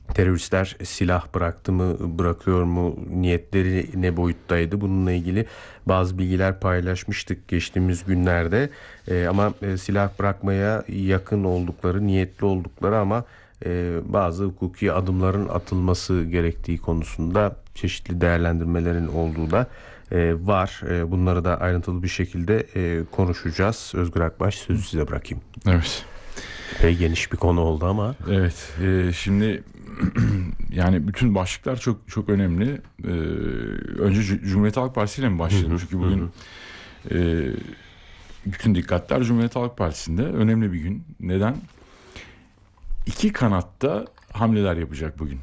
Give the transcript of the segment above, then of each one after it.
Teröristler silah bıraktı mı, bırakıyor mu, niyetleri ne boyuttaydı? Bununla ilgili bazı bilgiler paylaşmıştık geçtiğimiz günlerde. Ama silah bırakmaya yakın oldukları, niyetli oldukları ama bazı hukuki adımların atılması gerektiği konusunda çeşitli değerlendirmelerin olduğu da var. Bunları da ayrıntılı bir şekilde konuşacağız. Özgür Akbaş, sözü size bırakayım. Evet. Epey geniş bir konu oldu ama. Evet. Şimdi yani bütün başlıklar çok çok önemli. Önce Cumhuriyet Halk Partisi ile mi başlayalım? Çünkü bugün bütün dikkatler Cumhuriyet Halk Partisi'nde. Önemli bir gün. Neden? İki kanatta hamleler yapacak bugün.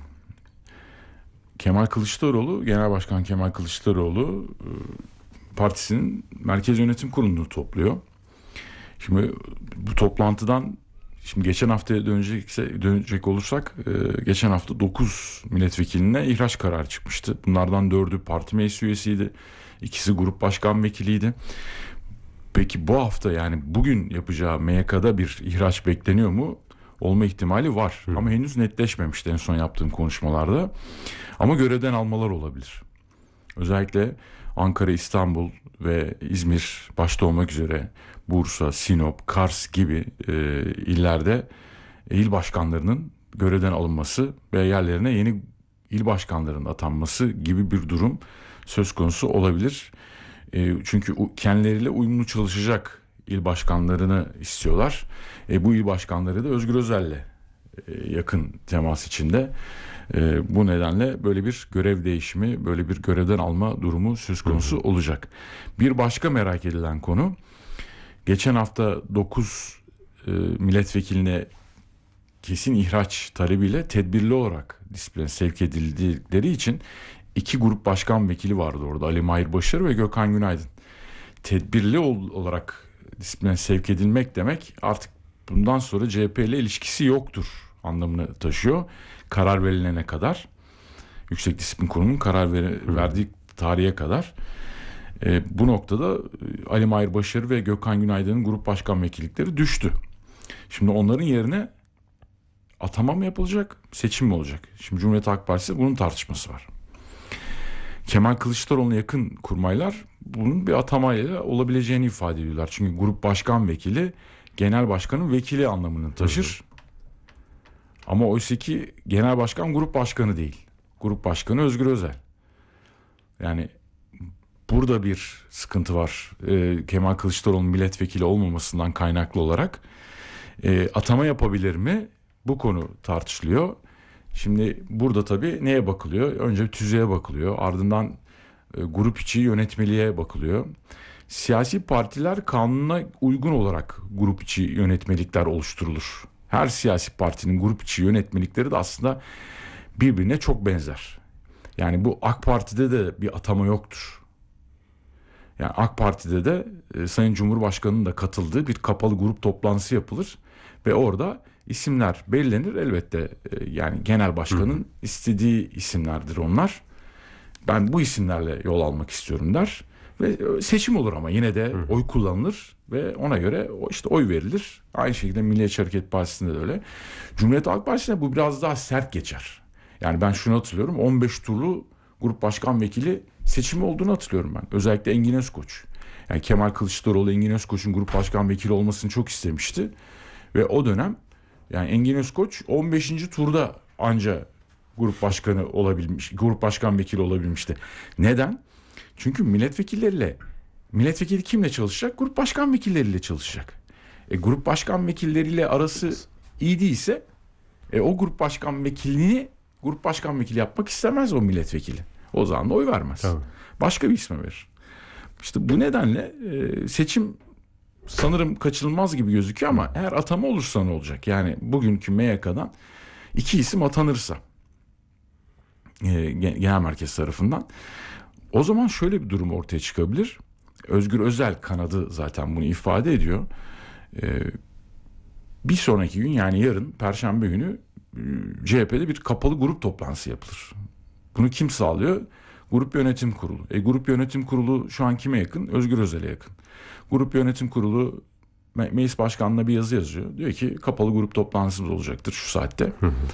Kemal Kılıçdaroğlu, Genel Başkan Kemal Kılıçdaroğlu partisinin Merkez Yönetim Kurulu'nu topluyor. Şimdi bu toplantıdan geçen haftaya dönecek olursak geçen hafta 9 milletvekiline ihraç kararı çıkmıştı. Bunlardan 4'ü parti meclis üyesiydi. İkisi grup başkan vekiliydi. Peki bu hafta, yani bugün yapacağı MYK'da bir ihraç bekleniyor mu? Olma ihtimali var. Ama henüz netleşmemişti en son yaptığım konuşmalarda. Ama görevden almalar olabilir. Özellikle Ankara, İstanbul ve İzmir başta olmak üzere Bursa, Sinop, Kars gibi illerde il başkanlarının görevden alınması ve yerlerine yeni il başkanlarının atanması gibi bir durum söz konusu olabilir. Çünkü kendileriyle uyumlu çalışacak il başkanlarını istiyorlar. Bu il başkanları da Özgür Özel'le yakın temas içinde. Bu nedenle böyle bir görev değişimi, böyle bir görevden alma durumu söz konusu olacak. Bir başka merak edilen konu, geçen hafta 9 milletvekiline kesin ihraç talebiyle tedbirli olarak disipline sevk edildikleri için 2 grup başkan vekili vardı orada. Ali Mahir Başarı ve Gökhan Günaydın. Tedbirli olarak disipline sevk edilmek demek artık bundan sonra CHP ile ilişkisi yoktur anlamını taşıyor. Karar verilene kadar, Yüksek Disiplin Kurulu'nun karar verdiği tarihe kadar. Bu noktada Ali Mahir Başarı ve Gökhan Günaydın'ın grup başkan vekillikleri düştü. Şimdi onların yerine atama mı yapılacak, seçim mi olacak? Şimdi Cumhuriyet Halk Partisi bunun tartışması var. Kemal Kılıçdaroğlu'na yakın kurmaylar bunun bir atamayla olabileceğini ifade ediyorlar. Çünkü grup başkan vekili genel başkanın vekili anlamını taşır. Ama oysa ki genel başkan grup başkanı değil. Grup başkanı Özgür Özel. Yani burada bir sıkıntı var. Kemal Kılıçdaroğlu'nun milletvekili olmamasından kaynaklı olarak. Atama yapabilir mi? Bu konu tartışılıyor. Şimdi burada tabii neye bakılıyor? Önce tüzüğe bakılıyor. Ardından grup içi yönetmeliğe bakılıyor. Siyasi partiler kanuna uygun olarak grup içi yönetmelikler oluşturulur. Her siyasi partinin grup içi yönetmelikleri de aslında birbirine çok benzer. Yani bu AK Parti'de de bir atama yoktur. Yani AK Parti'de de Sayın Cumhurbaşkanı'nın da katıldığı bir kapalı grup toplantısı yapılır ve orada isimler belirlenir elbette. Yani genel başkanın istediği isimlerdir onlar. Ben bu isimlerle yol almak istiyorum der ve seçim olur ama yine de oy kullanılır ve ona göre işte oy verilir. Aynı şekilde Milliyetçi Hareket Partisi'nde de öyle. Cumhuriyet Halk Partisi'nde bu biraz daha sert geçer. Yani ben şunu hatırlıyorum, 15 turlu grup başkan vekili seçimi olduğunu hatırlıyorum ben. Özellikle Engin Özkoç. Yani Kemal Kılıçdaroğlu Engin Özkoç'un grup başkan vekili olmasını çok istemişti. Ve o dönem yani Engin Özkoç 15. turda anca grup başkanı olabilmiş, grup başkan vekili olabilmişti. Neden? Çünkü milletvekili kimle çalışacak? Grup başkan vekilleriyle çalışacak. Grup başkan vekilleriyle arası iyi değilse o grup başkan vekilini grup başkan vekili yapmak istemez o milletvekili. O zaman da oy vermez. Tabii. Başka bir isme verir. İşte bu nedenle seçim sanırım kaçınılmaz gibi gözüküyor ama eğer atama olursa ne olacak? Yani bugünkü MYK'dan 2 isim atanırsa genel merkez tarafından, o zaman şöyle bir durum ortaya çıkabilir. Özgür Özel kanadı zaten bunu ifade ediyor. Bir sonraki gün, yani yarın Perşembe günü CHP'de bir kapalı grup toplantısı yapılır. Bunu kim sağlıyor? Grup Yönetim Kurulu. Grup Yönetim Kurulu şu an kime yakın? Özgür Özel'e yakın. Grup Yönetim Kurulu meclis başkanlığına bir yazı yazıyor. Diyor ki kapalı grup toplantısımız olacaktır şu saatte.